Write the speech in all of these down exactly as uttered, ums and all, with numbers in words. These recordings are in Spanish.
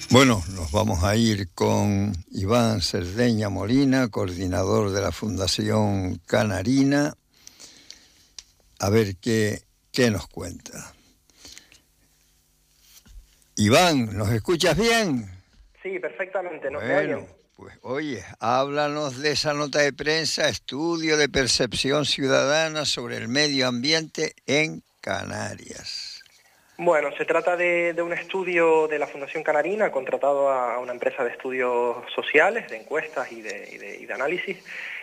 Bueno, nos vamos a ir con Iván Cerdeña Molina, coordinador de la Fundación Canarina, a ver qué, qué nos cuenta. Iván, ¿nos escuchas bien? Sí, perfectamente, ¿no? ¿Me Bueno, oyen? pues oye, háblanos de esa nota de prensa, estudio de percepción ciudadana sobre el medio ambiente en Canarias. Bueno, se trata de, de un estudio de la Fundación Canarina, contratado a una empresa de estudios sociales, de encuestas y de, y de, y de análisis,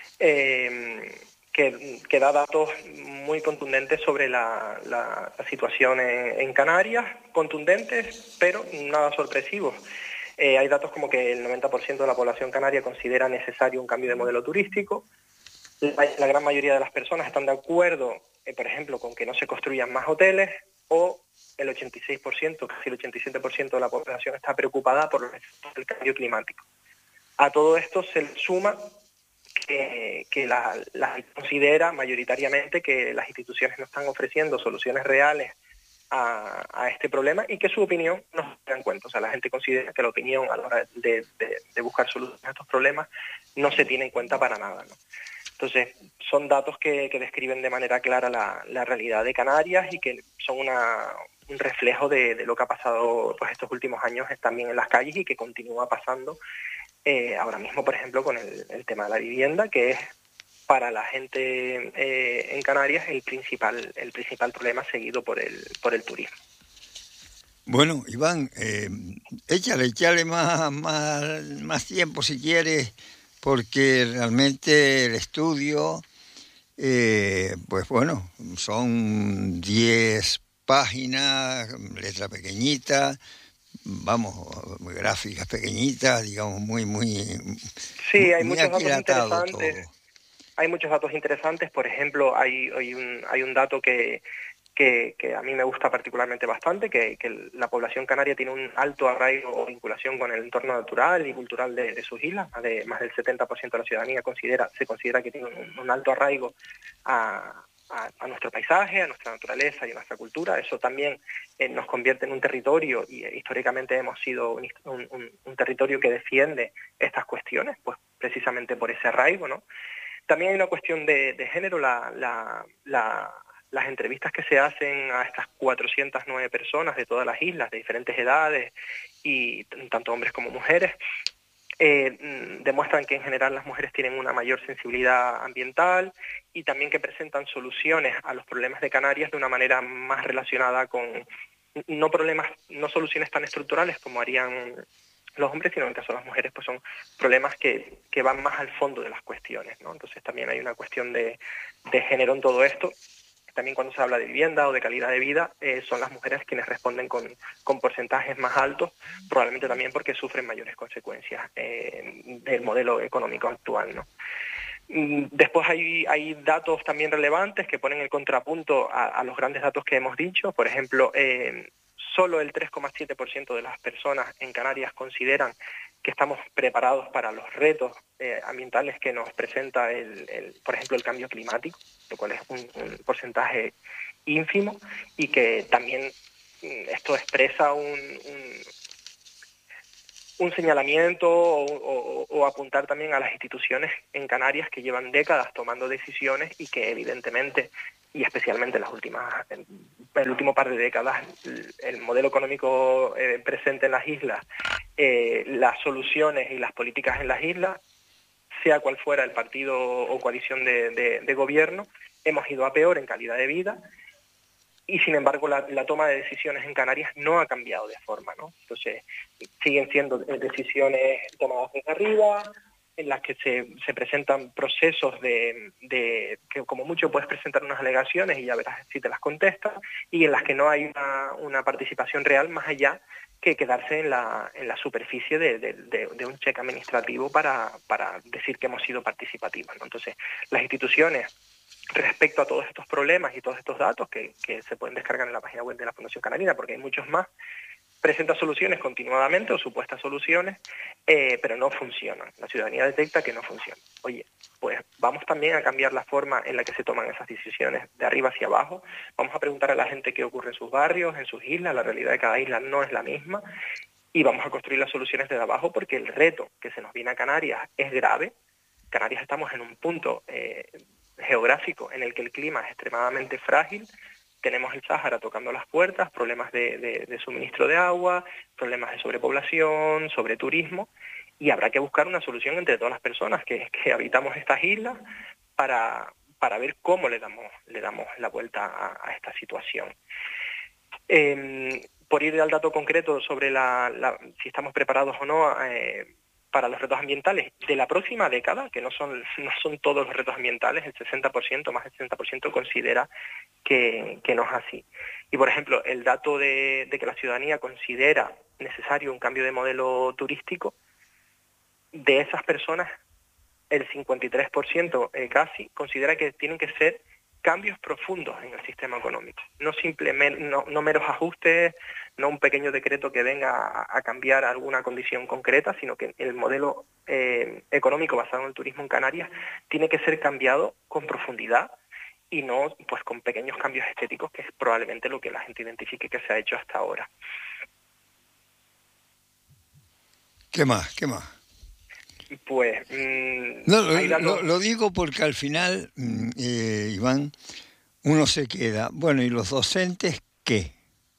eh, que, que da datos muy contundentes sobre la, la, la situación en, en Canarias, contundentes, pero nada sorpresivos. Eh, hay datos como que el noventa por ciento de la población canaria considera necesario un cambio de modelo turístico. La, la gran mayoría de las personas están de acuerdo, eh, por ejemplo, con que no se construyan más hoteles, o el ochenta y seis por ciento, casi el ochenta y siete por ciento de la población está preocupada por los efectos del cambio climático. A todo esto se le suma que, que la, la considera mayoritariamente que las instituciones no están ofreciendo soluciones reales a, a este problema y que su opinión no se tenga en cuenta. O sea, la gente considera que la opinión a la hora de, de, de buscar soluciones a estos problemas no se tiene en cuenta para nada, ¿no? Entonces, son datos que, que describen de manera clara la, la realidad de Canarias y que son una, un reflejo de, de lo que ha pasado pues, estos últimos años también en las calles y que continúa pasando eh, ahora mismo, por ejemplo, con el, el tema de la vivienda, que es para la gente eh, en Canarias el principal, el principal problema, seguido por el, por el turismo. Bueno, Iván, eh, échale, échale más, más, más tiempo si quieres, porque realmente el estudio, eh, pues bueno, son diez páginas, letra pequeñita, vamos, gráficas pequeñitas, digamos, muy, muy, Sí, hay muy muchos datos aquilatado interesantes. todo. Hay muchos datos interesantes. Por ejemplo, hay, hay, un, hay un dato que, que, que a mí me gusta particularmente bastante, que, que la población canaria tiene un alto arraigo o vinculación con el entorno natural y cultural de, de sus islas. Más, de, más del setenta por ciento de la ciudadanía considera, se considera que tiene un, un alto arraigo a, a, a nuestro paisaje, a nuestra naturaleza y a nuestra cultura. Eso también eh, nos convierte en un territorio, y eh, históricamente hemos sido un, un, un territorio que defiende estas cuestiones, pues precisamente por ese arraigo, ¿no? También hay una cuestión de, de género. La, la, la, las entrevistas que se hacen a estas cuatrocientas nueve personas de todas las islas, de diferentes edades, y tanto hombres como mujeres, eh, demuestran que en general las mujeres tienen una mayor sensibilidad ambiental y también que presentan soluciones a los problemas de Canarias de una manera más relacionada con, no problemas, no soluciones tan estructurales como harían los hombres, sino en el caso de las mujeres, pues son problemas que, que van más al fondo de las cuestiones, ¿no? Entonces también hay una cuestión de, de género en todo esto. También cuando se habla de vivienda o de calidad de vida, eh, son las mujeres quienes responden con, con porcentajes más altos, probablemente también porque sufren mayores consecuencias eh, del modelo económico actual, ¿no? Después hay, hay datos también relevantes que ponen el contrapunto a, a los grandes datos que hemos dicho. Por ejemplo, eh, solo el tres coma siete por ciento de las personas en Canarias consideran que estamos preparados para los retos eh, ambientales que nos presenta, el, el, por ejemplo, el cambio climático, lo cual es un, un porcentaje ínfimo, y que también esto expresa un, un, un señalamiento o, o, o apuntar también a las instituciones en Canarias que llevan décadas tomando decisiones y que evidentemente, y especialmente en las últimas, en el último par de décadas, el modelo económico eh, presente en las islas, eh, las soluciones y las políticas en las islas, sea cual fuera el partido o coalición de, de, de gobierno, hemos ido a peor en calidad de vida. Y sin embargo la, la toma de decisiones en Canarias no ha cambiado de forma, ¿no? Entonces siguen siendo decisiones tomadas desde arriba, en las que se, se presentan procesos de, de que como mucho puedes presentar unas alegaciones y ya verás si te las contestan, y en las que no hay una, una participación real más allá que quedarse en la, en la superficie de, de, de, de un cheque administrativo para, para decir que hemos sido participativos, ¿no? Entonces las instituciones, respecto a todos estos problemas y todos estos datos que, que se pueden descargar en la página web de la Fundación Canarina, porque hay muchos más, presenta soluciones continuadamente o supuestas soluciones, eh, pero no funcionan. La ciudadanía detecta que no funcionan. Oye, pues vamos también a cambiar la forma en la que se toman esas decisiones de arriba hacia abajo. Vamos a preguntar a la gente qué ocurre en sus barrios, en sus islas. La realidad de cada isla no es la misma. y vamos a construir las soluciones desde abajo, porque el reto que se nos viene a Canarias es grave. Canarias estamos en un punto eh, geográfico en el que el clima es extremadamente frágil. Tenemos el Sáhara tocando las puertas, problemas de, de, de suministro de agua, problemas de sobrepoblación, sobreturismo, y habrá que buscar una solución entre todas las personas que, que habitamos estas islas para, para ver cómo le damos, le damos la vuelta a, a esta situación. Eh, por ir al dato concreto sobre la, la, si estamos preparados o no eh, para los retos ambientales de la próxima década, que no son, no son todos los retos ambientales, el sesenta por ciento, más del sesenta por ciento considera que, que no es así. Y, por ejemplo, el dato de, de que la ciudadanía considera necesario un cambio de modelo turístico, de esas personas, el cincuenta y tres por ciento eh, casi considera que tienen que ser cambios profundos en el sistema económico, no simplemente, no, no meros ajustes, no un pequeño decreto que venga a, a cambiar alguna condición concreta, sino que el modelo eh, económico basado en el turismo en Canarias tiene que ser cambiado con profundidad y no pues con pequeños cambios estéticos, que es probablemente lo que la gente identifique que se ha hecho hasta ahora. ¿Qué más? ¿Qué más? Pues mmm, no, lo, lo, lo digo porque al final, eh, Iván, uno se queda, bueno, ¿y los docentes qué?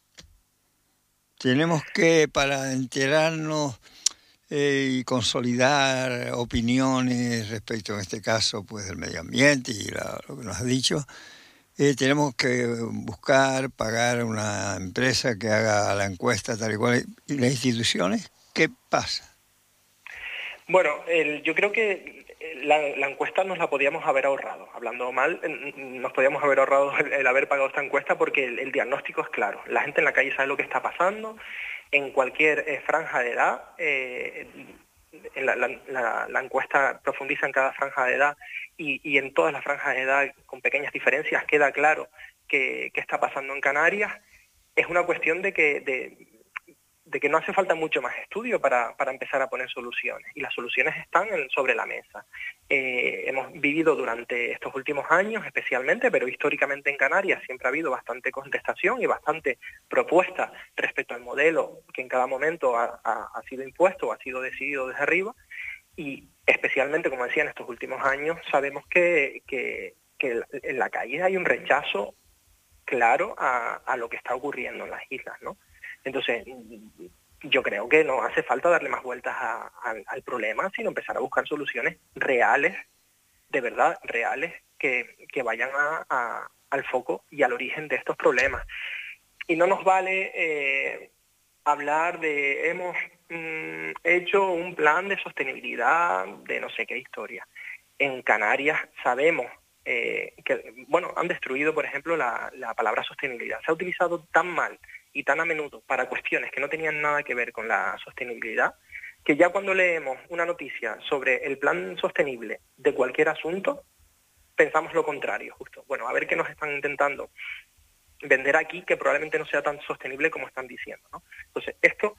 Tenemos que, para enterarnos eh, y consolidar opiniones respecto, en este caso, pues del medio ambiente y la, lo que nos has dicho, eh, tenemos que buscar, pagar una empresa que haga la encuesta tal y cual. ¿Y las instituciones qué pasa? Bueno, el, yo creo que la, la encuesta nos la podíamos haber ahorrado. Hablando mal, nos podíamos haber ahorrado el, el haber pagado esta encuesta, porque el, el diagnóstico es claro. La gente en la calle sabe lo que está pasando. En cualquier eh, franja de edad, eh, en la, la, la, la encuesta profundiza en cada franja de edad y, y en todas las franjas de edad, con pequeñas diferencias, queda claro qué está pasando en Canarias. Es una cuestión de que... De, de que no hace falta mucho más estudio para, para empezar a poner soluciones, y las soluciones están en, sobre la mesa. Eh, hemos vivido durante estos últimos años especialmente, pero históricamente en Canarias siempre ha habido bastante contestación y bastante propuesta respecto al modelo que en cada momento ha, ha, ha sido impuesto o ha sido decidido desde arriba, y especialmente, como decía, en estos últimos años sabemos que, que, que en la calle hay un rechazo claro a, a lo que está ocurriendo en las islas, ¿no? Entonces, yo creo que no hace falta darle más vueltas a, a, al problema, sino empezar a buscar soluciones reales, de verdad, reales, que, que vayan a, a, al foco y al origen de estos problemas. Y no nos vale eh, hablar de hemos mm, hecho un plan de sostenibilidad de no sé qué historia. En Canarias sabemos eh, que, bueno, han destruido, por ejemplo, la, la palabra sostenibilidad. Se ha utilizado tan mal y tan a menudo para cuestiones que no tenían nada que ver con la sostenibilidad, que ya cuando leemos una noticia sobre el plan sostenible de cualquier asunto, pensamos lo contrario, justo. Bueno, a ver qué nos están intentando vender aquí, que probablemente no sea tan sostenible como están diciendo, ¿no? Entonces, esto,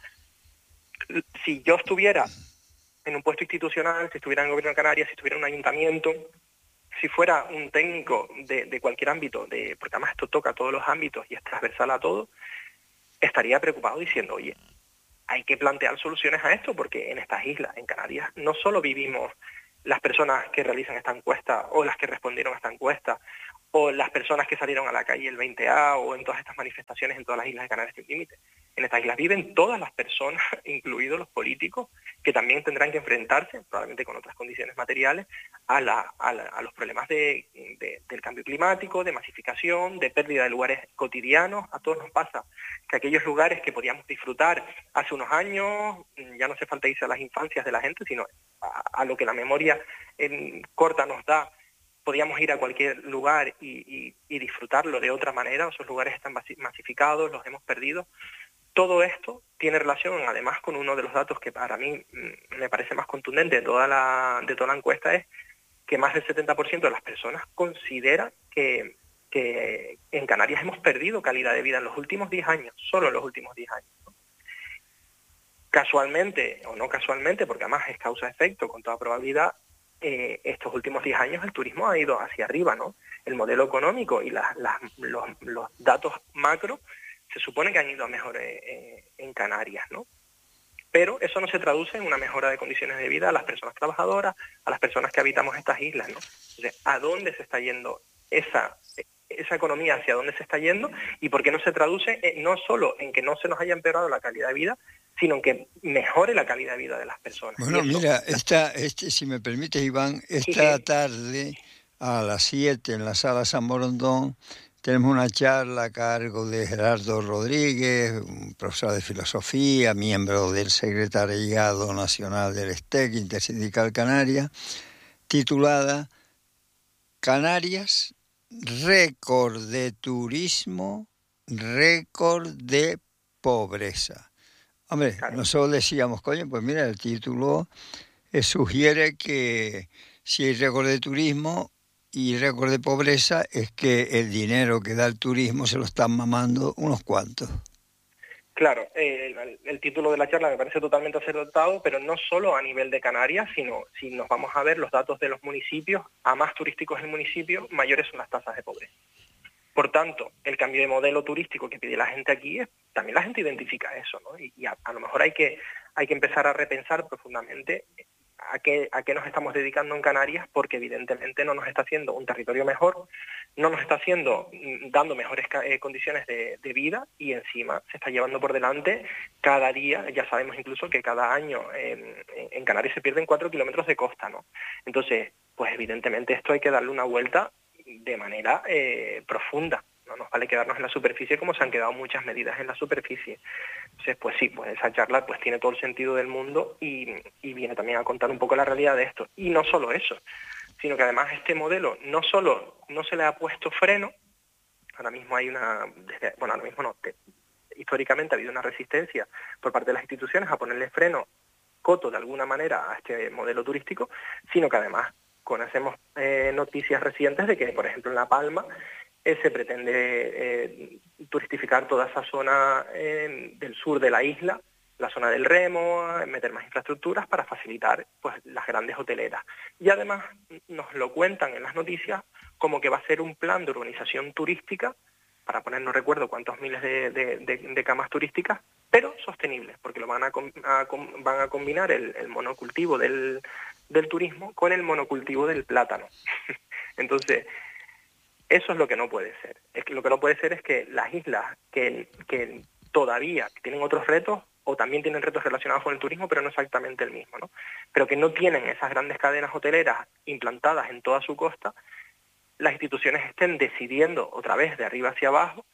si yo estuviera en un puesto institucional, si estuviera en el Gobierno de Canarias, si estuviera en un ayuntamiento, si fuera un técnico de, de cualquier ámbito, de, porque además esto toca a todos los ámbitos y es transversal a todo, estaría preocupado diciendo, oye, hay que plantear soluciones a esto, porque en estas islas, en Canarias, no solo vivimos las personas que realizan esta encuesta o las que respondieron a esta encuesta o las personas que salieron a la calle el veinte A o en todas estas manifestaciones en todas las islas de Canarias sin límite. En estas islas viven todas las personas, incluidos los políticos, que también tendrán que enfrentarse, probablemente con otras condiciones materiales, a, la, a, la, a los problemas de, de, del cambio climático, de masificación, de pérdida de lugares cotidianos. A todos nos pasa que aquellos lugares que podíamos disfrutar hace unos años, ya no hace falta irse a las infancias de la gente, sino a, a lo que la memoria en, corta nos da, podíamos ir a cualquier lugar y, y, y disfrutarlo de otra manera. Esos lugares están masificados, los hemos perdido. Todo esto tiene relación, además, con uno de los datos que para mí me parece más contundente de toda la, de toda la encuesta, es que más del setenta por ciento de las personas considera que, que en Canarias hemos perdido calidad de vida en los últimos diez años, solo en los últimos diez años, ¿no? Casualmente, o no casualmente, porque además es causa-efecto con toda probabilidad, eh, estos últimos diez años el turismo ha ido hacia arriba, ¿no? El modelo económico y la, la, los, los datos macro se supone que han ido a mejor eh, en Canarias, ¿no? pero eso no se traduce en una mejora de condiciones de vida a las personas trabajadoras, a las personas que habitamos estas islas, ¿no? Entonces, ¿a dónde se está yendo esa, esa economía? ¿Hacia dónde se está yendo? ¿Y por qué no se traduce en, no solo en que no se nos haya empeorado la calidad de vida, sino en que mejore la calidad de vida de las personas? Bueno, y eso, mira, esta, este, si me permites, Iván, esta sí, tarde a las siete en la Sala San Borondón tenemos una charla a cargo de Gerardo Rodríguez, un profesor de filosofía, miembro del Secretariado Nacional del S T E C, Intersindical Canaria, titulada Canarias, récord de turismo, récord de pobreza. Hombre, claro. nosotros decíamos, coño, pues mira, el título eh, sugiere que si hay récord de turismo y récord de pobreza, es que el dinero que da el turismo se lo están mamando unos cuantos. Claro, eh, el, el título de la charla me parece totalmente acertado, pero no solo a nivel de Canarias, sino si nos vamos a ver los datos de los municipios, a más turísticos el municipio, mayores son las tasas de pobreza. Por tanto, el cambio de modelo turístico que pide la gente aquí, es, también la gente identifica eso, ¿no? Y, y a, a lo mejor hay que, hay que empezar a repensar profundamente a qué, a qué nos estamos dedicando en Canarias, porque evidentemente no nos está haciendo un territorio mejor, no nos está haciendo, dando mejores eh, condiciones de, de vida, y encima se está llevando por delante cada día. Ya sabemos incluso que cada año eh, en Canarias se pierden cuatro kilómetros de costa, ¿no? Entonces, pues evidentemente esto hay que darle una vuelta de manera eh, profunda. No nos vale quedarnos en la superficie como se han quedado muchas medidas en la superficie. Entonces, pues sí, pues esa charla pues tiene todo el sentido del mundo y, y viene también a contar un poco la realidad de esto. Y no solo eso, sino que además este modelo no solo no se le ha puesto freno, ahora mismo hay una, desde, bueno, ahora mismo no, te, históricamente ha habido una resistencia por parte de las instituciones a ponerle freno, coto de alguna manera a este modelo turístico, sino que además conocemos eh, noticias recientes de que, por ejemplo, en La Palma eh, se pretende eh, turistificar toda esa zona eh, del sur de la isla, la zona del Remo, meter más infraestructuras para facilitar pues las grandes hoteleras. Y además nos lo cuentan en las noticias como que va a ser un plan de urbanización turística, para poner no recuerdo cuántos miles de, de, de, de camas turísticas, pero sostenibles, porque lo van a, a, van a combinar el, el monocultivo del, del turismo con el monocultivo del plátano. Entonces, eso es lo que no puede ser. Es que lo que no puede ser es que las islas que, que todavía tienen otros retos, o también tienen retos relacionados con el turismo, pero no exactamente el mismo, ¿no? Pero que no tienen esas grandes cadenas hoteleras implantadas en toda su costa, las instituciones estén decidiendo otra vez de arriba hacia abajo,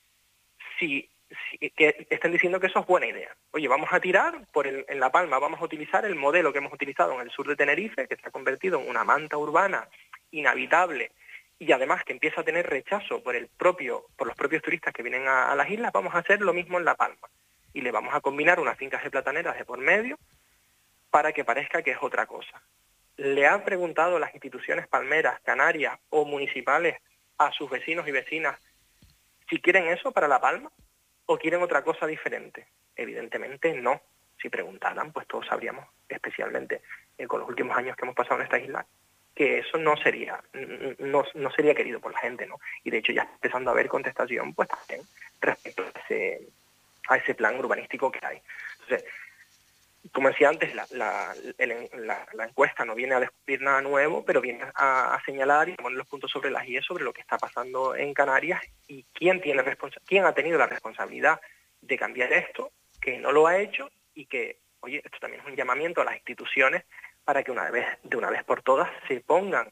si, si que estén diciendo que eso es buena idea. Oye, vamos a tirar por el, en La Palma, vamos a utilizar el modelo que hemos utilizado en el sur de Tenerife, que se ha convertido en una manta urbana inhabitable y además que empieza a tener rechazo por el propio, por los propios turistas que vienen a, a las islas. Vamos a hacer lo mismo en La Palma y le vamos a combinar unas fincas de plataneras de por medio para que parezca que es otra cosa. ¿Le han preguntado las instituciones palmeras, canarias o municipales a sus vecinos y vecinas si quieren eso para La Palma o quieren otra cosa diferente? Evidentemente no. Si preguntaran, pues todos sabríamos, especialmente eh, con los últimos años que hemos pasado en esta isla, que eso no sería no, no sería querido por la gente, ¿no? Y de hecho ya está empezando a haber contestación pues también respecto a ese, a ese plan urbanístico que hay. Entonces, como decía antes, la, la, el, la, la encuesta no viene a descubrir nada nuevo, pero viene a, a señalar y a poner los puntos sobre las i sobre lo que está pasando en Canarias y quién, tiene responsa- quién ha tenido la responsabilidad de cambiar esto, que no lo ha hecho y que, oye, esto también es un llamamiento a las instituciones para que una vez, de una vez por todas se pongan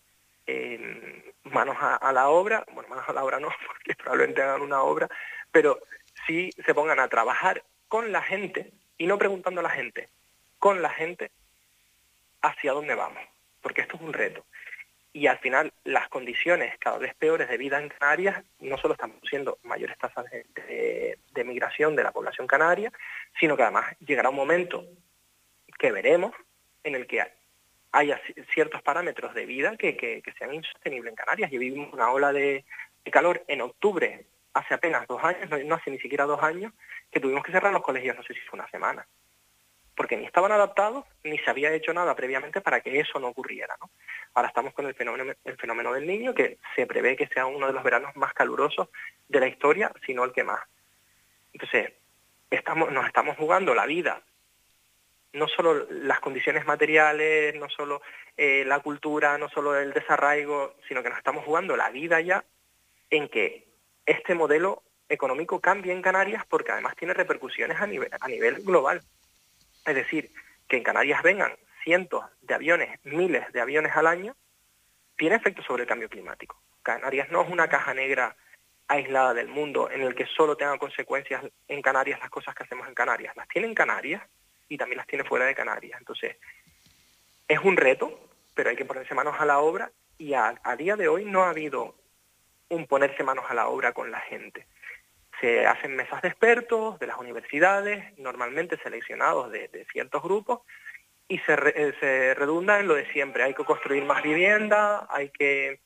eh, manos a, a la obra, bueno, manos a la obra no, porque probablemente hagan una obra, pero sí se pongan a trabajar con la gente y no preguntando a la gente, con la gente hacia dónde vamos, porque esto es un reto. Y al final las condiciones cada vez peores de vida en Canarias no solo están produciendo mayores tasas de, de, de migración de la población canaria, sino que además llegará un momento que veremos en el que haya ciertos parámetros de vida que, que, que sean insostenibles en Canarias. Y vivimos una ola de, de calor en octubre, hace apenas dos años, no, no hace ni siquiera dos años, que tuvimos que cerrar los colegios, no sé si fue una semana, porque ni estaban adaptados, ni se había hecho nada previamente para que eso no ocurriera, ¿no? Ahora estamos con el fenómeno, el fenómeno del Niño, que se prevé que sea uno de los veranos más calurosos de la historia, si no el que más. Entonces, estamos, nos estamos jugando la vida no solo las condiciones materiales, no solo eh, la cultura, no solo el desarraigo, sino que nos estamos jugando la vida ya en que este modelo económico cambie en Canarias, porque además tiene repercusiones a nivel, a nivel global. Es decir, que en Canarias vengan cientos de aviones, miles de aviones al año, tiene efecto sobre el cambio climático. Canarias no es una caja negra aislada del mundo en el que solo tenga consecuencias en Canarias las cosas que hacemos en Canarias. Las tiene en Canarias y también las tiene fuera de Canarias. Entonces, es un reto, pero hay que ponerse manos a la obra, y a, a día de hoy no ha habido un ponerse manos a la obra con la gente. Se hacen mesas de expertos de las universidades, normalmente seleccionados de, de ciertos grupos, y se, re, se redunda en lo de siempre. Hay que construir más vivienda, hay que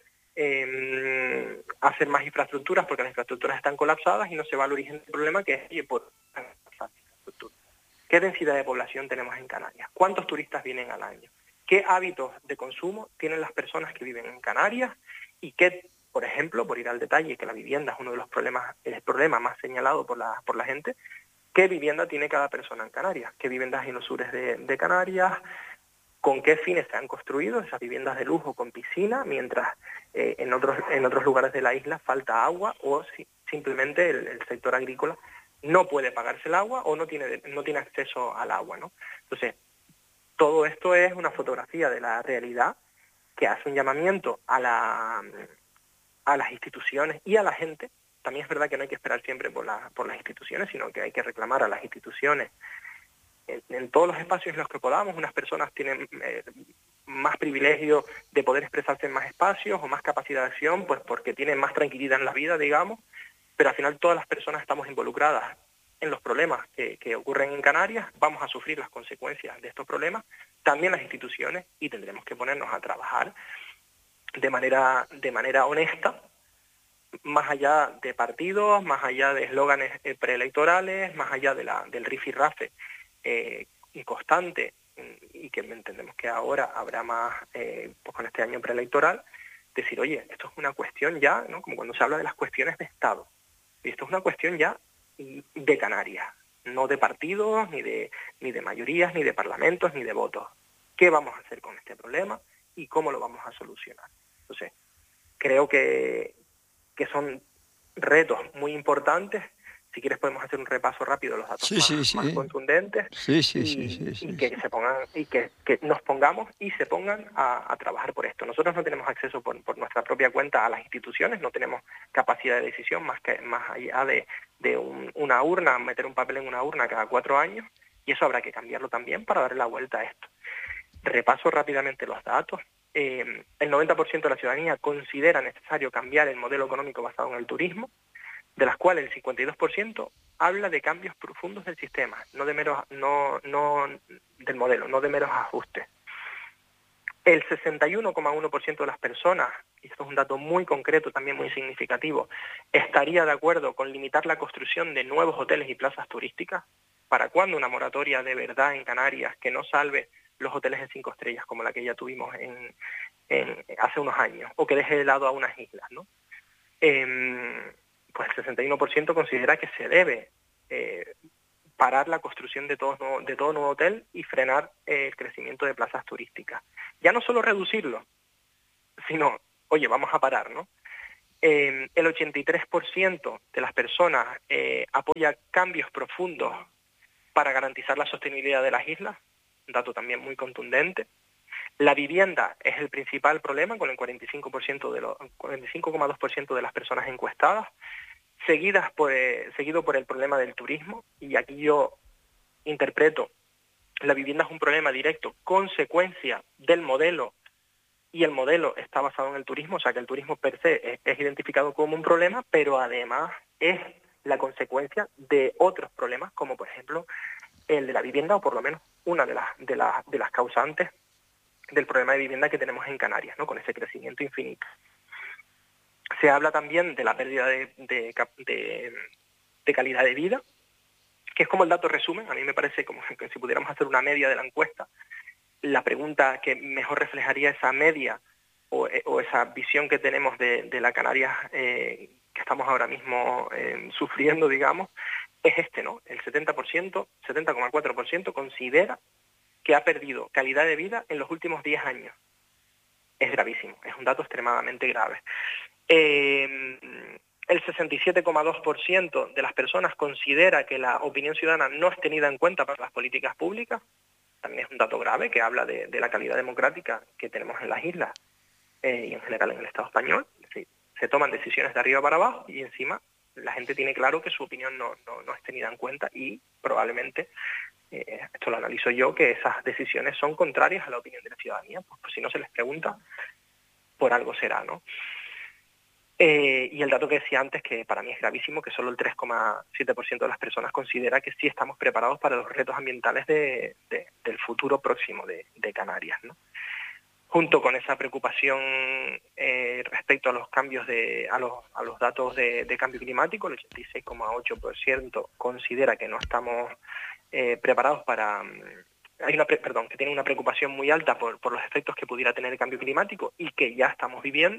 eh, hacer más infraestructuras, porque las infraestructuras están colapsadas y no se va al origen del problema, que es, oye, por infraestructura. ¿Qué densidad de población tenemos en Canarias? ¿Cuántos turistas vienen al año? ¿Qué hábitos de consumo tienen las personas que viven en Canarias? ¿Y qué, por ejemplo, por ir al detalle, que la vivienda es uno de los problemas, el problema más señalado por la, por la gente, qué vivienda tiene cada persona en Canarias? ¿Qué viviendas hay en los sures de, de Canarias? ¿Con qué fines se han construido esas viviendas de lujo con piscina, mientras eh, en, otros, en otros lugares de la isla falta agua, o si, simplemente el, el sector agrícola no puede pagarse el agua o no tiene, no tiene acceso al agua, ¿no? Entonces, todo esto es una fotografía de la realidad que hace un llamamiento a, la, a las instituciones y a la gente. También es verdad que no hay que esperar siempre por, la, por las instituciones, sino que hay que reclamar a las instituciones en, en todos los espacios en los que podamos. Unas personas tienen eh, más privilegio de poder expresarse en más espacios o más capacidad de acción, pues porque tienen más tranquilidad en la vida, digamos, pero al final todas las personas estamos involucradas en los problemas que, que ocurren en Canarias, vamos a sufrir las consecuencias de estos problemas, también las instituciones, y tendremos que ponernos a trabajar de manera, de manera honesta, más allá de partidos, más allá de eslóganes eh, preelectorales, más allá de la, del rifirrafe eh, constante, y que entendemos que ahora habrá más eh, pues con este año preelectoral, decir, oye, esto es una cuestión ya, ¿no? Como cuando se habla de las cuestiones de Estado, y esto es una cuestión ya de Canarias, no de partidos, ni de, ni de mayorías, ni de parlamentos, ni de votos. ¿Qué vamos a hacer con este problema y cómo lo vamos a solucionar? Entonces, creo que, que son retos muy importantes. Si quieres podemos hacer un repaso rápido de los datos sí, más, sí, sí. más contundentes sí, sí, y, sí, sí, sí, y que sí. se pongan y que, que nos pongamos y se pongan a, a trabajar por esto. Nosotros no tenemos acceso por, por nuestra propia cuenta a las instituciones, no tenemos capacidad de decisión más que más allá de, de un, una urna, meter un papel en una urna cada cuatro años, y eso habrá que cambiarlo también para darle la vuelta a esto. Repaso rápidamente los datos. Eh, el noventa por ciento de la ciudadanía considera necesario cambiar el modelo económico basado en el turismo, de las cuales el cincuenta y dos por ciento habla de cambios profundos del sistema, no de meros, no, no del modelo, no de meros ajustes. El sesenta y uno coma uno por ciento de las personas, y esto es un dato muy concreto, también muy significativo, estaría de acuerdo con limitar la construcción de nuevos hoteles y plazas turísticas. ¿Para cuándo una moratoria de verdad en Canarias que no salve los hoteles de cinco estrellas como la que ya tuvimos en, en, hace unos años, o que deje de lado a unas islas, ¿no? Eh, pues el sesenta y uno por ciento considera que se debe eh, parar la construcción de todo, nuevo, de todo nuevo hotel y frenar eh, el crecimiento de plazas turísticas. Ya no solo reducirlo, sino, oye, vamos a parar, ¿no? Eh, el ochenta y tres por ciento de las personas eh, apoya cambios profundos para garantizar la sostenibilidad de las islas, un dato también muy contundente. La vivienda es el principal problema, con el cuarenta y cinco por ciento de los cuarenta y cinco coma dos por ciento de las personas encuestadas, seguidas por, eh, seguido por el problema del turismo, y aquí yo interpreto, la vivienda es un problema directo, consecuencia del modelo, y el modelo está basado en el turismo, o sea que el turismo per se es, es identificado como un problema, pero además es la consecuencia de otros problemas, como por ejemplo el de la vivienda, o por lo menos una de las, de las, de las causantes del problema de vivienda que tenemos en Canarias, ¿no? Con ese crecimiento infinito. Se habla también de la pérdida de, de, de, de calidad de vida, que es como el dato resumen. A mí me parece como que si pudiéramos hacer una media de la encuesta, la pregunta que mejor reflejaría esa media o, o esa visión que tenemos de, de la Canarias eh, que estamos ahora mismo eh, sufriendo, digamos, es este, ¿no? El setenta por ciento, setenta coma cuatro por ciento considera que ha perdido calidad de vida en los últimos diez años. Es gravísimo, es un dato extremadamente grave. Eh, el sesenta y siete coma dos por ciento de las personas considera que la opinión ciudadana no es tenida en cuenta para las políticas públicas. También es un dato grave que habla de, de la calidad democrática que tenemos en las islas eh, y en general en el Estado español. Es decir, se toman decisiones de arriba para abajo y encima la gente tiene claro que su opinión no, no, no es tenida en cuenta y probablemente, eh, esto lo analizo yo, que esas decisiones son contrarias a la opinión de la ciudadanía. Pues, pues si no se les pregunta, por algo será, ¿no? Eh, y el dato que decía antes, que para mí es gravísimo, que solo el tres coma siete por ciento de las personas considera que sí estamos preparados para los retos ambientales de, de, del futuro próximo de, de Canarias, ¿no? Junto con esa preocupación eh, respecto a los cambios de, a los, a los datos de, de cambio climático, el ochenta y seis coma ocho por ciento considera que no estamos eh, preparados para... Hay una, perdón, que tiene una preocupación muy alta por, por los efectos que pudiera tener el cambio climático y que ya estamos viviendo.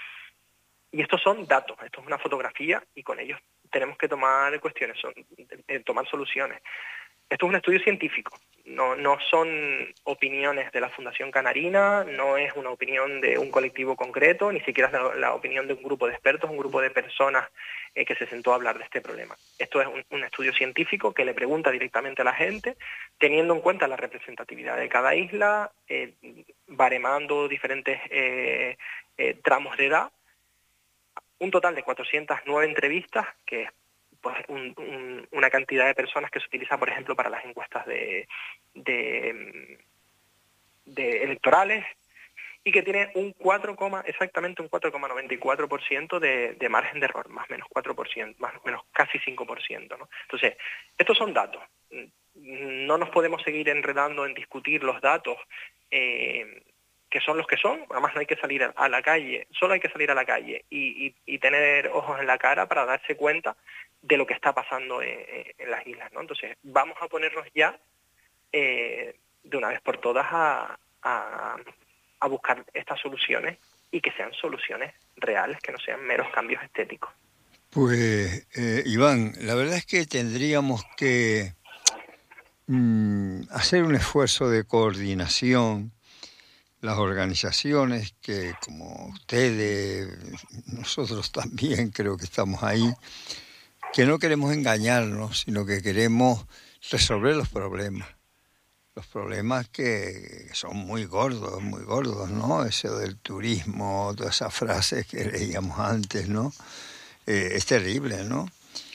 Y estos son datos, esto es una fotografía y con ellos tenemos que tomar cuestiones, son, eh, tomar soluciones. Esto es un estudio científico, no, no son opiniones de la Fundación Canarina, no es una opinión de un colectivo concreto, ni siquiera es la, la opinión de un grupo de expertos, un grupo de personas eh, que se sentó a hablar de este problema. Esto es un, un estudio científico que le pregunta directamente a la gente, teniendo en cuenta la representatividad de cada isla, eh, baremando diferentes eh, eh, tramos de edad, un total de cuatrocientas nueve entrevistas, que es pues, un, un, una cantidad de personas que se utiliza, por ejemplo, para las encuestas de, de, de electorales, y que tiene un cuatro, exactamente un cuatro coma noventa y cuatro por ciento de, de margen de error, más o menos cuatro por ciento, más o menos casi cinco por ciento, ¿no? Entonces, estos son datos. No nos podemos seguir enredando en discutir los datos eh, que son los que son, además no hay que salir a la calle, solo hay que salir a la calle y, y, y tener ojos en la cara para darse cuenta de lo que está pasando en, en las islas, ¿no? Entonces, vamos a ponernos ya eh, de una vez por todas a, a, a buscar estas soluciones y que sean soluciones reales, que no sean meros cambios estéticos. Pues, eh, Iván, la verdad es que tendríamos que mm, hacer un esfuerzo de coordinación, las organizaciones que, como ustedes, nosotros también creo que estamos ahí, que no queremos engañarnos, sino que queremos resolver los problemas. Los problemas que son muy gordos, muy gordos, ¿no? Eso del turismo, todas esas frases que leíamos antes, ¿no? Eh, es terrible, ¿no?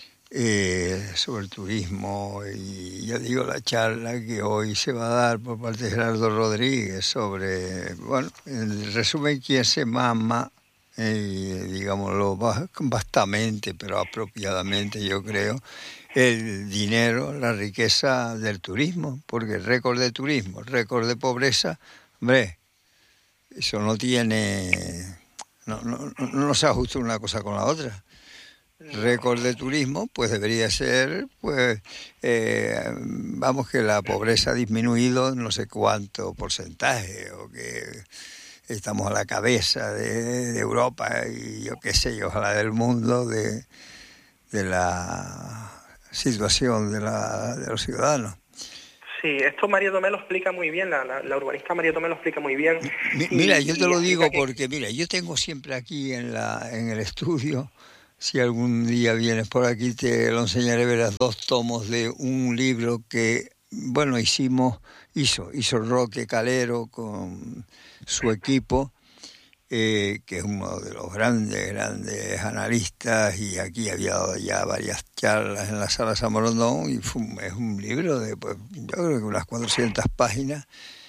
Eh, sobre el turismo, y ya digo, la charla que hoy se va a dar por parte de Gerardo Rodríguez sobre, bueno, en resumen, quién se mama, eh, digámoslo vastamente, pero apropiadamente, yo creo, el dinero, la riqueza del turismo, porque el récord de turismo, el récord de pobreza, hombre, eso no tiene, no, no, no, no se ajusta una cosa con la otra. Récord de turismo, pues debería ser, pues, eh, vamos, que la pobreza ha disminuido no sé cuánto porcentaje, o que estamos a la cabeza de, de Europa y yo qué sé, ojalá del mundo, de, de la situación de, la, de los ciudadanos. Sí, esto María Tomé lo explica muy bien, la, la, la urbanista María Tomé lo explica muy bien. Mi, y, mira, yo te lo digo que... porque, mira, yo tengo siempre aquí en, la, en el estudio, si algún día vienes por aquí te lo enseñaré, verás dos tomos de un libro que, bueno, hicimos, hizo, hizo Roque Calero con su equipo, eh, que es uno de los grandes, grandes analistas, y aquí había dado ya varias charlas en la Sala San Borondón, y fue un, es un libro de, pues, yo creo que unas cuatrocientas páginas,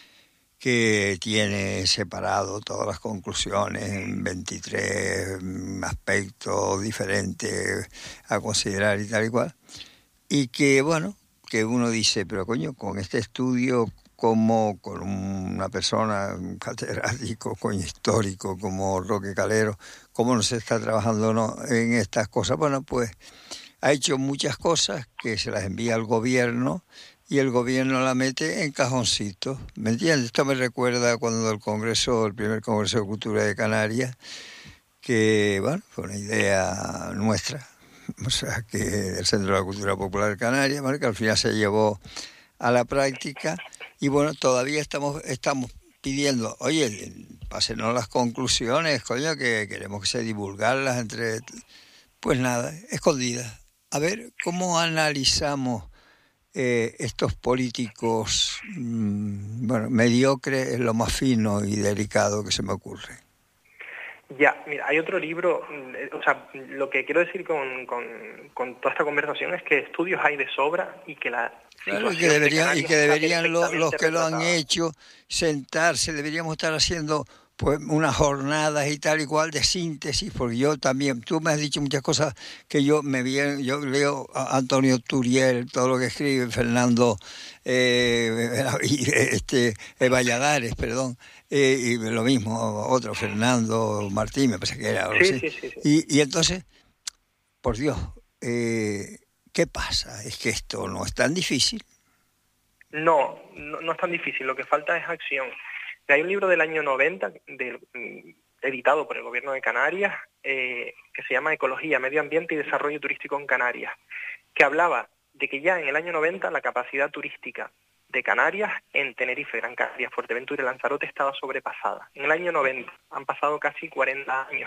que tiene separado todas las conclusiones en veintitrés aspectos diferentes a considerar y tal y cual. Y que, bueno, que uno dice, pero coño, con este estudio, como con una persona, un catedrático, coño, histórico, como Roque Calero, cómo no se está trabajando no, en estas cosas. Bueno, pues ha hecho muchas cosas que se las envía al gobierno, y el gobierno la mete en cajoncitos, ¿me entiendes? Esto me recuerda cuando el Congreso, el primer Congreso de Cultura de Canarias, que, bueno, fue una idea nuestra, o sea, que del Centro de la Cultura Popular de Canarias, ¿vale? Que al final se llevó a la práctica, y bueno, todavía estamos, estamos pidiendo, oye, pásenos las conclusiones, coño, que queremos que se divulgarlas entre, pues nada, escondidas. A ver, ¿cómo analizamos eh, estos políticos, mmm, bueno, mediocres es lo más fino y delicado que se me ocurre? Ya, mira, hay otro libro, o sea, lo que quiero decir con, con, con toda esta conversación es que estudios hay de sobra y que la Claro, y que situación de deberían, y Canarias que está deberían lo- los perfectamente que lo han retratada. hecho sentarse, deberíamos estar haciendo pues unas jornadas y tal igual de síntesis, porque yo también, tú me has dicho muchas cosas que yo me vi, yo leo a Antonio Turiel, todo lo que escribe, Fernando eh, y, este eh, Valladares, perdón, eh, y lo mismo, otro, Fernando Martín, me parece que era algo Sí, así. sí, sí, sí. Y, y entonces, por Dios, eh, ¿qué pasa? Es que esto no es tan difícil. No, no, no es tan difícil, lo que falta es acción. Hay un libro del año noventa, del, editado por el Gobierno de Canarias, eh, que se llama Ecología, Medio Ambiente y Desarrollo Turístico en Canarias, que hablaba de que ya en el año noventa la capacidad turística de Canarias en Tenerife, Gran Canaria, Fuerteventura y Lanzarote estaba sobrepasada. En el año noventa, han pasado casi cuarenta años.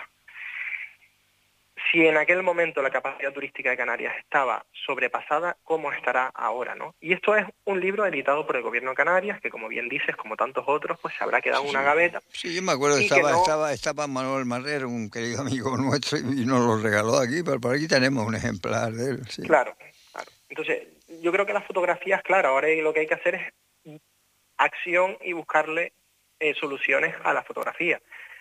Si en aquel momento la capacidad turística de Canarias estaba sobrepasada, ¿cómo estará ahora, no? Y esto es un libro editado por el Gobierno de Canarias, que como bien dices, como tantos otros, pues se habrá quedado en Sí, una sí. gaveta. Sí, yo me acuerdo que Y que estaba, no... estaba, estaba Manuel Marrero, un querido amigo nuestro, y nos lo regaló aquí, pero por aquí tenemos un ejemplar de él, sí. Claro, claro. Entonces, yo creo que las fotografías, claro, ahora lo que hay que hacer es acción y buscarle eh, soluciones a la fotografía.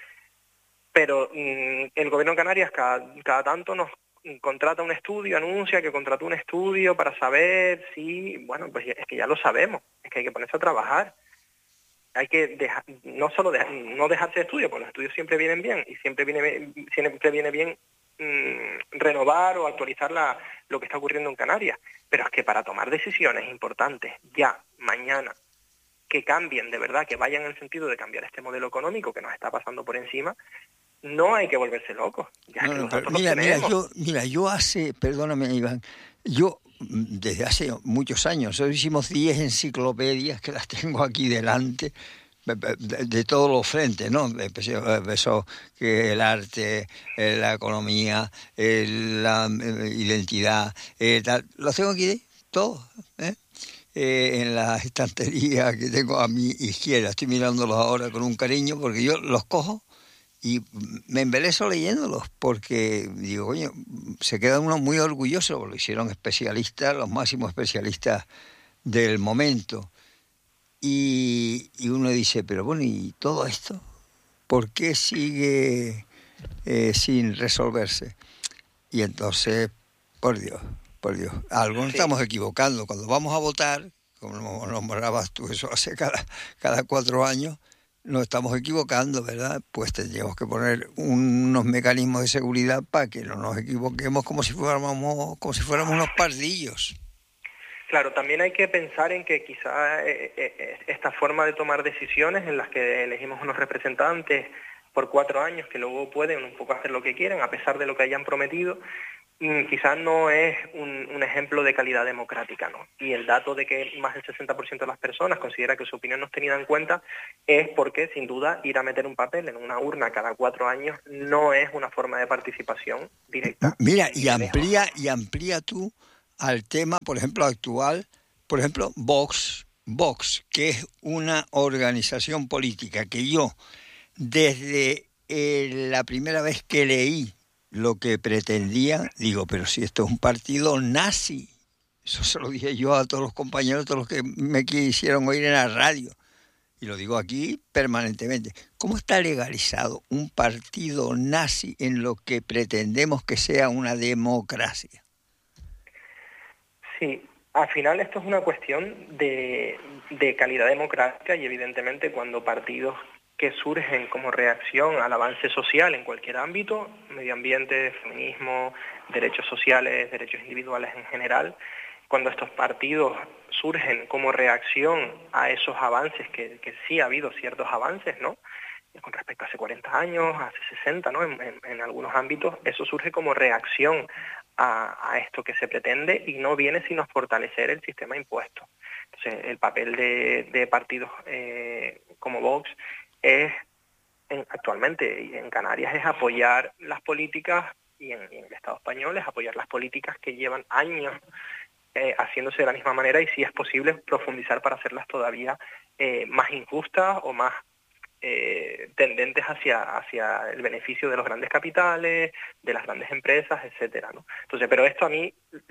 Pero mmm, el Gobierno de Canarias cada, cada tanto nos contrata un estudio, anuncia que contrató un estudio para saber si, bueno, pues es que ya lo sabemos, es que hay que ponerse a trabajar. Hay que dejar, no solo dejar, no dejarse de estudio, porque los estudios siempre vienen bien y siempre viene, siempre viene bien mmm, renovar o actualizar la, lo que está ocurriendo en Canarias. Pero es que para tomar decisiones importantes ya, mañana, que cambien de verdad, que vayan en el sentido de cambiar este modelo económico que nos está pasando por encima, no hay que volverse locos. Ya es No, que no, los pero datos los mira, mira, tenemos. yo, mira, yo hace, perdóname, Iván, yo mm, desde hace muchos años, nosotros hicimos diez enciclopedias que las tengo aquí delante, de, de, de todos los frentes, ¿no? Empezó que el arte, eh, la economía, eh, la eh, identidad, eh, tal, los tengo aquí, todos, ¿eh? Eh, en la estantería que tengo a mi izquierda. Estoy mirándolos ahora con un cariño porque yo los cojo y me embeleso leyéndolos porque digo, coño, se queda uno muy orgulloso, lo hicieron especialistas, los máximos especialistas del momento. Y, y uno dice, pero bueno, ¿y todo esto? ¿Por qué sigue eh, sin resolverse? Y entonces, por Dios, por Dios, algo nos Sí, estamos equivocando. Cuando vamos a votar, como nombrabas tú, eso hace cada, cada cuatro años, nos estamos equivocando, ¿verdad? Pues tendríamos que poner unos mecanismos de seguridad para que no nos equivoquemos como si fuéramos, como si fuéramos unos pardillos. claro, también hay que pensar en que quizá eh, eh, esta forma de tomar decisiones en las que elegimos unos representantes por cuatro años que luego pueden un poco hacer lo que quieran a pesar de lo que hayan prometido, quizás no es un, un ejemplo de calidad democrática, ¿no? Y el dato de que más del sesenta por ciento de las personas considera que su opinión no es tenida en cuenta es porque, sin duda, ir a meter un papel en una urna cada cuatro años no es una forma de participación directa. Mira, Ni y de lejos, ¿no? amplía, y amplía tú al tema, por ejemplo, actual, por ejemplo, Vox, Vox, que es una organización política que yo, desde eh, la primera vez que leí lo que pretendían, digo, pero si esto es un partido nazi, eso se lo dije yo a todos los compañeros, todos los que me quisieron oír en la radio, y lo digo aquí permanentemente. ¿Cómo está legalizado un partido nazi en lo que pretendemos que sea una democracia? Sí, al final esto es una cuestión de, de calidad democrática y evidentemente cuando partidos que surgen como reacción al avance social en cualquier ámbito, medio ambiente, feminismo, derechos sociales, derechos individuales en general, cuando estos partidos surgen como reacción a esos avances, que, que sí ha habido ciertos avances, ¿no? Con respecto a hace cuarenta años, hace sesenta, ¿no? En, en, en algunos ámbitos, eso surge como reacción a, a esto que se pretende y no viene sino a fortalecer el sistema impuesto. Entonces, el papel de, de partidos eh, como Vox es, en, actualmente en Canarias, es apoyar las políticas, y en, y en el Estado español es apoyar las políticas que llevan años eh, haciéndose de la misma manera, y si es posible profundizar para hacerlas todavía eh, más injustas o más Eh, tendentes hacia, hacia el beneficio de los grandes capitales, de las grandes empresas, etcétera, ¿no? Entonces, pero esto a mí,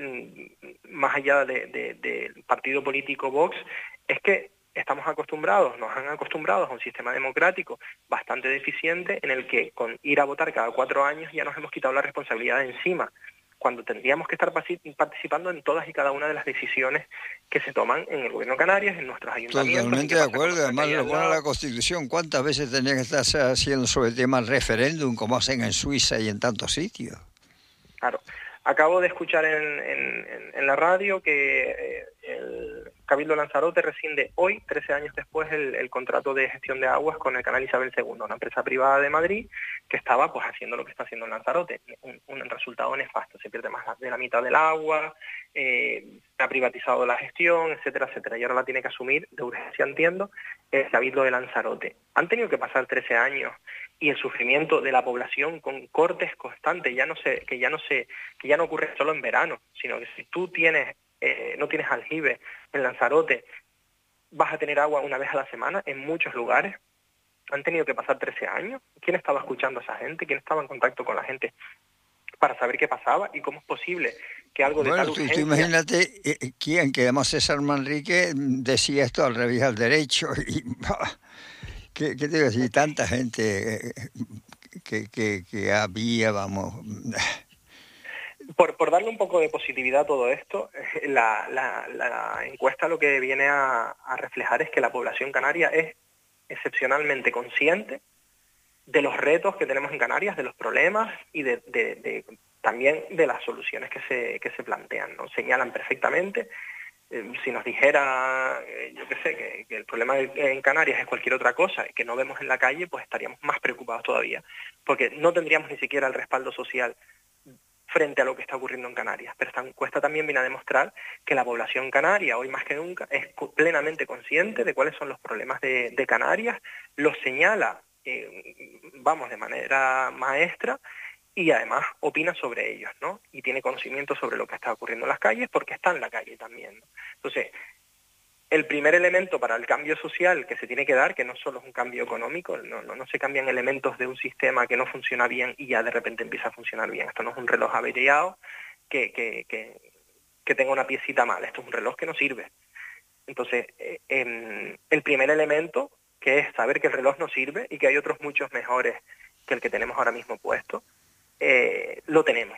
más allá de, de, del partido político Vox, es que estamos acostumbrados, nos han acostumbrado a un sistema democrático bastante deficiente, en el que con ir a votar cada cuatro años ya nos hemos quitado la responsabilidad de encima, cuando tendríamos que estar participando en todas y cada una de las decisiones que se toman en el Gobierno de Canarias, en nuestros ayuntamientos. Totalmente de acuerdo, además lo pone la Constitución. ¿Cuántas veces tenía que estar haciendo sobre el tema del referéndum, como hacen en Suiza y en tantos sitios? Claro. Acabo de escuchar en, en, en la radio que eh, el Cabildo Lanzarote rescinde hoy, trece años después, el, el contrato de gestión de aguas con el Canal Isabel segundo, una empresa privada de Madrid que estaba pues haciendo lo que está haciendo en Lanzarote, un, un resultado nefasto. Se pierde más de la mitad del agua, eh, ha privatizado la gestión, etcétera, etcétera, y ahora la tiene que asumir, de urgencia entiendo, el Cabildo de Lanzarote. Han tenido que pasar trece años, y el sufrimiento de la población con cortes constantes, ya no sé, que ya no sé, que ya no ocurre solo en verano, sino que si tú tienes, eh, no tienes aljibe en Lanzarote, vas a tener agua una vez a la semana en muchos lugares. Han tenido que pasar trece años. ¿Quién estaba escuchando a esa gente? ¿Quién estaba en contacto con la gente para saber qué pasaba? ¿Y cómo es posible que algo de bueno, tal tú, urgencia... tú imagínate eh, quién, que además César Manrique decía esto al revés al derecho, y ¿qué, qué te iba a decir? Tanta gente eh, que, que, que había, vamos... Por, por darle un poco de positividad a todo esto, la, la, la encuesta lo que viene a, a reflejar es que la población canaria es excepcionalmente consciente de los retos que tenemos en Canarias, de los problemas y de, de, de, también de las soluciones que se, que se plantean, ¿no? Señalan perfectamente. Eh, si nos dijera, eh, yo qué sé, que, que el problema en Canarias es cualquier otra cosa que no vemos en la calle, pues estaríamos más preocupados todavía, porque no tendríamos ni siquiera el respaldo social frente a lo que está ocurriendo en Canarias. Pero esta encuesta también viene a demostrar que la población canaria, hoy más que nunca, es plenamente consciente de cuáles son los problemas de, de Canarias, los señala, eh, vamos, de manera maestra, y además opina sobre ellos, ¿no? Y tiene conocimiento sobre lo que está ocurriendo en las calles, porque está en la calle también, ¿no? Entonces, el primer elemento para el cambio social que se tiene que dar, que no solo es un cambio económico, no, no, no se cambian elementos de un sistema que no funciona bien y ya de repente empieza a funcionar bien. Esto no es un reloj averiado que, que, que, que tenga una piecita mal, esto es un reloj que no sirve. Entonces, eh, eh, el primer elemento, que es saber que el reloj no sirve y que hay otros muchos mejores que el que tenemos ahora mismo puesto, eh, lo tenemos.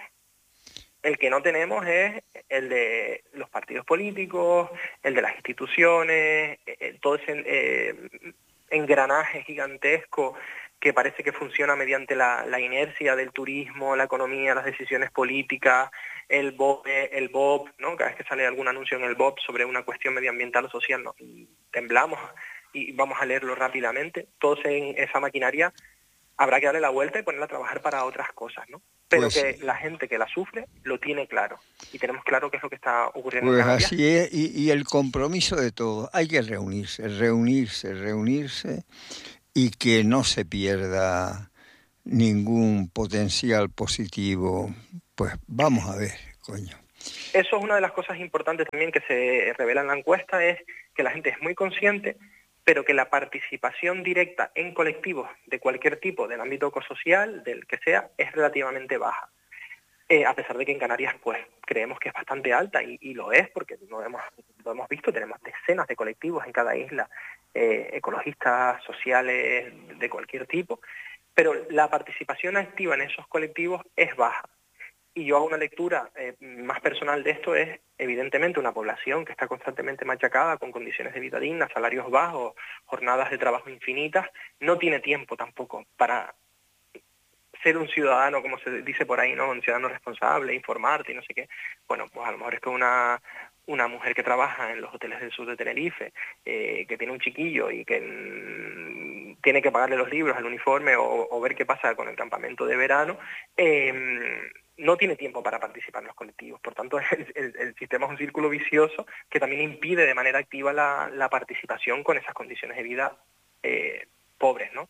El que no tenemos es el de los partidos políticos, el de las instituciones, eh, todo ese eh, engranaje gigantesco que parece que funciona mediante la, la inercia del turismo, la economía, las decisiones políticas, el B O P, el B O P, ¿no? Cada vez que sale algún anuncio en el B O P sobre una cuestión medioambiental o social, ¿no? Temblamos y vamos a leerlo rápidamente. Toda esa maquinaria habrá que darle la vuelta y ponerla a trabajar para otras cosas, ¿no? Pero pues que sí, la gente que la sufre lo tiene claro. Y tenemos claro qué es lo que está ocurriendo pues en Canarias. Así es, y, y el compromiso de todos. Hay que reunirse, reunirse, reunirse, y que no se pierda ningún potencial positivo. Pues vamos a ver, coño. Eso es una de las cosas importantes también que se revela en la encuesta, es que la gente es muy consciente, pero que la participación directa en colectivos de cualquier tipo, del ámbito ecosocial, del que sea, es relativamente baja. Eh, a pesar de que en Canarias pues creemos que es bastante alta, y, y lo es, porque lo hemos, lo hemos visto, tenemos decenas de colectivos en cada isla, eh, ecologistas, sociales, de cualquier tipo, pero la participación activa en esos colectivos es baja. Y yo hago una lectura eh, más personal de esto, es evidentemente una población que está constantemente machacada con condiciones de vida dignas, salarios bajos, jornadas de trabajo infinitas, no tiene tiempo tampoco para ser un ciudadano, como se dice por ahí, ¿no? Un ciudadano responsable, informarte y no sé qué. Bueno, pues a lo mejor es que una, una mujer que trabaja en los hoteles del sur de Tenerife, eh, que tiene un chiquillo y que mmm, tiene que pagarle los libros, el uniforme o, o ver qué pasa con el campamento de verano, eh, no tiene tiempo para participar en los colectivos. Por tanto, el, el, el sistema es un círculo vicioso que también impide de manera activa la, la participación con esas condiciones de vida eh, pobres, ¿no?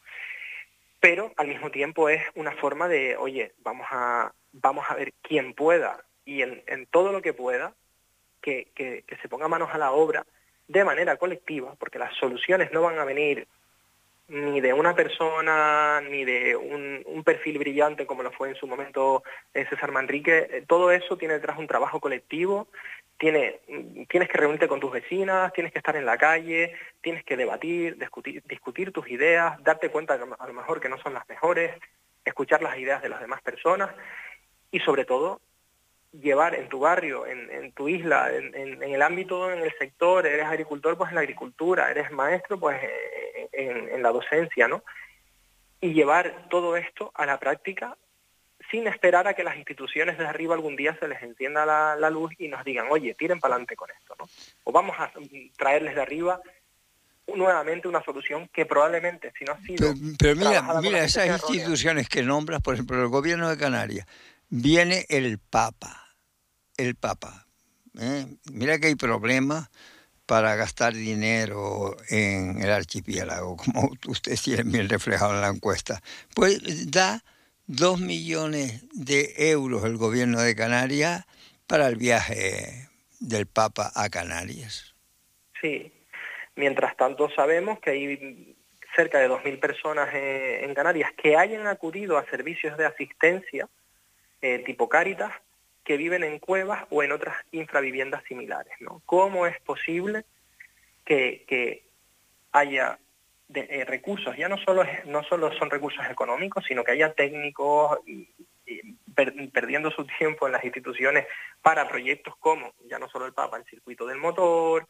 Pero al mismo tiempo es una forma de, oye, vamos a, vamos a ver quién pueda y en, en todo lo que pueda, que, que, que se ponga manos a la obra de manera colectiva, porque las soluciones no van a venir ni de una persona, ni de un, un perfil brillante como lo fue en su momento eh, César Manrique. Todo eso tiene detrás un trabajo colectivo, tiene, tienes que reunirte con tus vecinas, tienes que estar en la calle, tienes que debatir, discutir, discutir tus ideas, darte cuenta que a lo mejor que no son las mejores, escuchar las ideas de las demás personas y sobre todo llevar en tu barrio, en, en tu isla, en, en, en el ámbito, en el sector, eres agricultor, pues en la agricultura, eres maestro, pues en, en la docencia, ¿no? Y llevar todo esto a la práctica sin esperar a que las instituciones de arriba algún día se les encienda la, la luz y nos digan, oye, tiren para adelante con esto, ¿no? O vamos a traerles de arriba nuevamente una solución que probablemente, si no ha sido... Pero, pero mira, mira esas instituciones que nombras, por ejemplo, el gobierno de Canarias, viene el Papa, el Papa. ¿eh? Mira que hay problemas para gastar dinero en el archipiélago, como ustedes tienen bien reflejado en la encuesta. Pues da dos millones de euros el gobierno de Canarias para el viaje del Papa a Canarias. Sí. Mientras tanto sabemos que hay cerca de dos mil personas eh, en Canarias que hayan acudido a servicios de asistencia eh, tipo Cáritas, que viven en cuevas o en otras infraviviendas similares, ¿no? ¿Cómo es posible que, que haya de, eh, recursos? Ya no solo, es, no solo son recursos económicos, sino que haya técnicos y, y per, perdiendo su tiempo en las instituciones para proyectos como, ya no solo el Papa, el circuito del motor,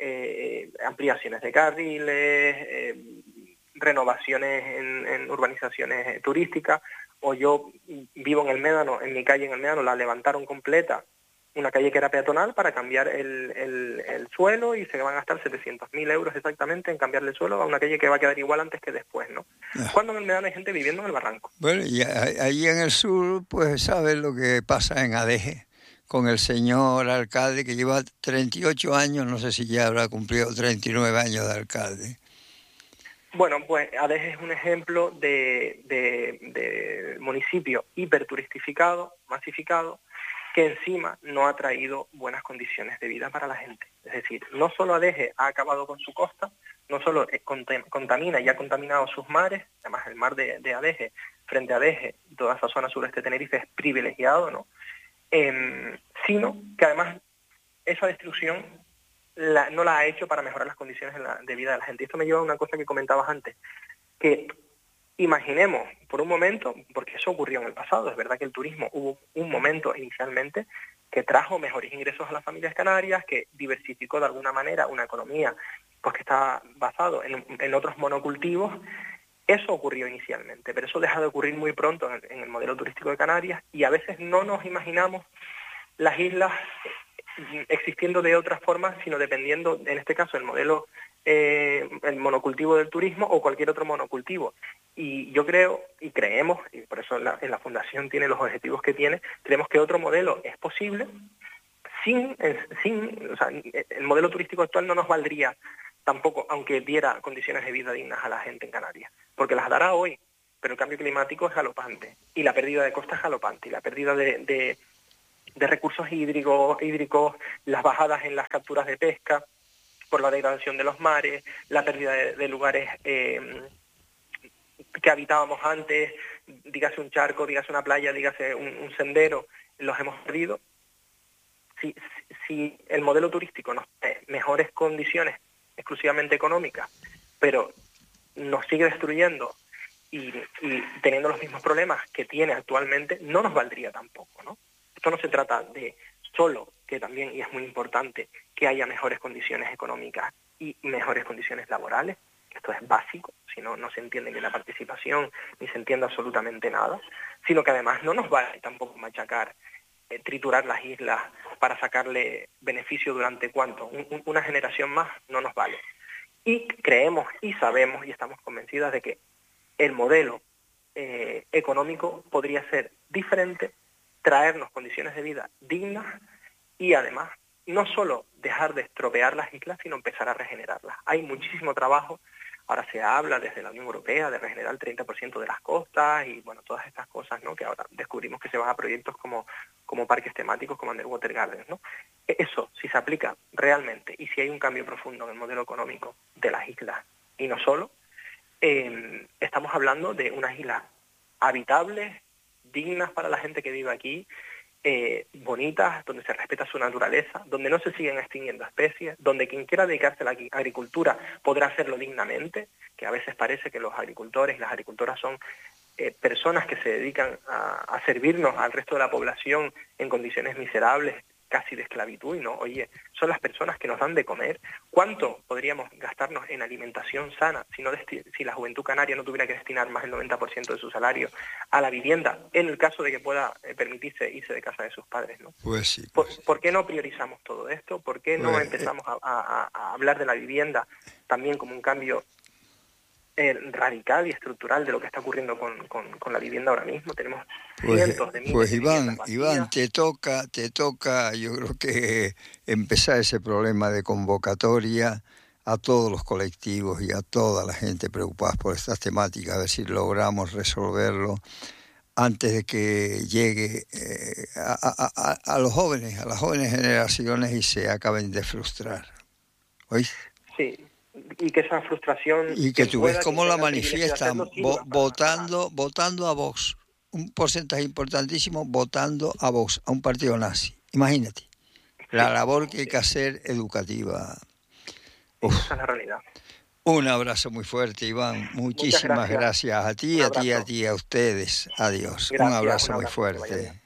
eh, ampliaciones de carriles, eh, renovaciones en, en urbanizaciones turísticas, o yo vivo en el Médano, en mi calle en el Médano la levantaron completa, una calle que era peatonal, para cambiar el, el, el suelo, y se van a gastar setecientos mil euros exactamente en cambiarle el suelo a una calle que va a quedar igual antes que después, ¿no? Ah. Cuando en el Médano hay gente viviendo en el barranco. Bueno, y ahí en el sur, pues sabes lo que pasa en Adeje, con el señor alcalde que lleva treinta y ocho años, no sé si ya habrá cumplido treinta y nueve años de alcalde. Bueno, pues Adeje es un ejemplo de, de, de municipio hiperturistificado, masificado, que encima no ha traído buenas condiciones de vida para la gente. Es decir, no solo Adeje ha acabado con su costa, no solo contamina y ha contaminado sus mares, además el mar de, de Adeje, frente a Adeje, toda esa zona sureste de Tenerife es privilegiado, ¿no? Eh, sino que además esa destrucción la, no la ha hecho para mejorar las condiciones de, la, de vida de la gente. Y esto me lleva a una cosa que comentabas antes, que imaginemos por un momento, porque eso ocurrió en el pasado, es verdad que el turismo hubo un momento inicialmente que trajo mejores ingresos a las familias canarias, que diversificó de alguna manera una economía pues que está basado en, en otros monocultivos. Eso ocurrió inicialmente, pero eso deja de ocurrir muy pronto en el, en el modelo turístico de Canarias, y a veces no nos imaginamos las islas existiendo de otras formas, sino dependiendo, en este caso, el modelo, eh, el monocultivo del turismo o cualquier otro monocultivo. Y yo creo, y creemos, y por eso la, en la Fundación tiene los objetivos que tiene, creemos que otro modelo es posible, sin, sin o sea, el modelo turístico actual no nos valdría tampoco, aunque diera condiciones de vida dignas a la gente en Canarias, porque las dará hoy, pero el cambio climático es galopante, y la pérdida de costa es galopante, y la pérdida de, de, de recursos hídricos, hídricos, las bajadas en las capturas de pesca, por la degradación de los mares, la pérdida de, de lugares eh, que habitábamos antes, dígase un charco, dígase una playa, dígase un, un sendero, los hemos perdido. Si, si el modelo turístico nos da mejores condiciones exclusivamente económicas, pero nos sigue destruyendo y, y teniendo los mismos problemas que tiene actualmente, no nos valdría tampoco, ¿no? Esto no se trata de solo, que también, y es muy importante, que haya mejores condiciones económicas y mejores condiciones laborales, que esto es básico, si no, no se entiende ni la participación, ni se entiende absolutamente nada, sino que además no nos vale tampoco machacar, eh, triturar las islas para sacarle beneficio durante cuánto, un, una generación más no nos vale. Y creemos y sabemos y estamos convencidas de que el modelo eh, económico podría ser diferente traernos condiciones de vida dignas y además no solo dejar de estropear las islas, sino empezar a regenerarlas. Hay muchísimo trabajo. Ahora se habla desde la Unión Europea de regenerar el treinta por ciento de las costas y bueno, todas estas cosas, ¿no? Que ahora descubrimos que se van a proyectos como, como parques temáticos, como Underwater Gardens, ¿no? Eso, si se aplica realmente y si hay un cambio profundo en el modelo económico de las islas y no solo, eh, estamos hablando de unas islas habitables, dignas para la gente que vive aquí, Eh, bonitas, donde se respeta su naturaleza, donde no se siguen extinguiendo especies, donde quien quiera dedicarse a la agricultura podrá hacerlo dignamente, que a veces parece que los agricultores y las agricultoras son eh, personas que se dedican a, a servirnos al resto de la población en condiciones miserables, casi de esclavitud, y no, oye, son las personas que nos dan de comer. ¿Cuánto podríamos gastarnos en alimentación sana si, no si la juventud canaria no tuviera que destinar más del noventa por ciento de su salario a la vivienda, en el caso de que pueda eh, permitirse irse de casa de sus padres, ¿no? Pues sí. Pues ¿Por, sí. ¿Por qué no priorizamos todo esto? ¿Por qué no Pues, empezamos a, a, a hablar de la vivienda también como un cambio Eh, radical y estructural de lo que está ocurriendo con, con, con la vivienda ahora mismo? Tenemos pues, cientos de miles pues de Iván, viviendas vacías. Iván, te toca, te toca, yo creo que empezar ese problema de convocatoria a todos los colectivos y a toda la gente preocupada por estas temáticas, a ver si logramos resolverlo antes de que llegue eh, a, a, a, a los jóvenes, a las jóvenes generaciones y se acaben de frustrar. ¿Oís? Sí. Y que esa frustración... Y que tú ves cómo la manifiestan, vo- votando, para... votando a Vox. Un porcentaje importantísimo votando a Vox, a un partido nazi. Imagínate, la sí, labor que hay sí. que hacer educativa. Uf. Esa es la realidad. Un abrazo muy fuerte, Iván. Muchísimas gracias. gracias a ti, a ti, a ti, a ustedes. Adiós. Gracias, un abrazo un muy abrazo, fuerte.